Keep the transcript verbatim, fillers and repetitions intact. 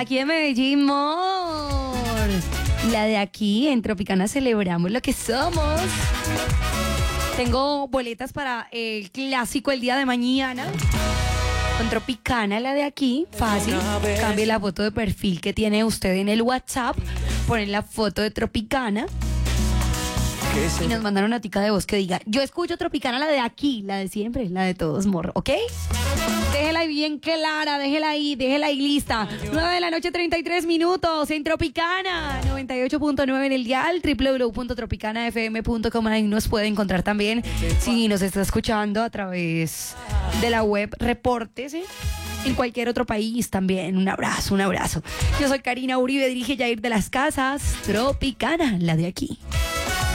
aquí en Medellín, mor. La de aquí, en Tropicana celebramos lo que somos. Tengo boletas para el clásico el día de mañana. Con Tropicana, la de aquí, fácil. Cambie la foto de perfil que tiene usted en el WhatsApp. Ponen la foto de Tropicana. Y nos mandaron una tica de voz que diga: yo escucho Tropicana, la de aquí, la de siempre, la de todos, morro, ¿ok? Déjela ahí bien clara, déjela ahí, déjela ahí lista. nueve de la noche, treinta y tres minutos en Tropicana, noventa y ocho punto nueve en el dial, doble u doble u doble u punto tropicana f m punto com. Ahí nos puede encontrar también si nos está escuchando a través de la web. Repórtese en cualquier otro país también. Un abrazo, un abrazo. Yo soy Karina Uribe, dirige Jair de las Casas. Tropicana, la de aquí.